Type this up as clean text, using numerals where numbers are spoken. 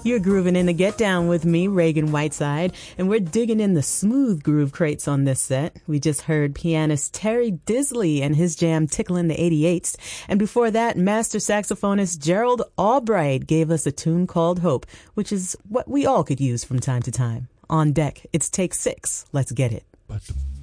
You're grooving in the Get Down with me, Reagan Whiteside, and we're digging in the smooth groove crates on this set. We just heard pianist Terry Disley and his jam Ticklin' the 88s, and before that, master saxophonist Gerald Albright gave us a tune called Hope, which is what we all could use from time to time. On deck, it's take 6. Let's get it.